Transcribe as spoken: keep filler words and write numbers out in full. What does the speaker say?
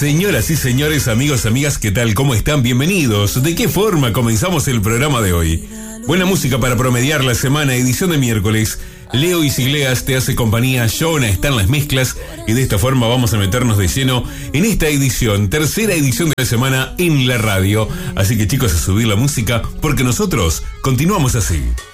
Señoras y señores, amigos, amigas, ¿qué tal? ¿Cómo están? Bienvenidos. ¿De qué forma comenzamos el programa de hoy? Buena música para promediar la semana, edición de miércoles. Leo Isigleas te hace compañía, Jonah está en las mezclas y de esta forma vamos a meternos de lleno en esta edición, tercera edición de la semana en la radio. Así que chicos, a subir la música porque nosotros continuamos así.